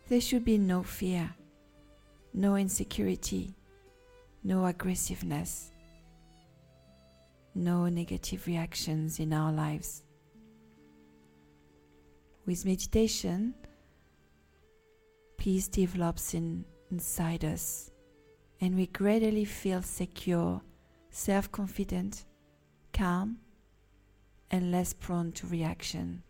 There should be no fear, no insecurity, no aggressiveness, no negative reactions in our lives. With meditation, peace develops inside us, and we gradually feel secure, self-confident, calm, and less prone to reaction.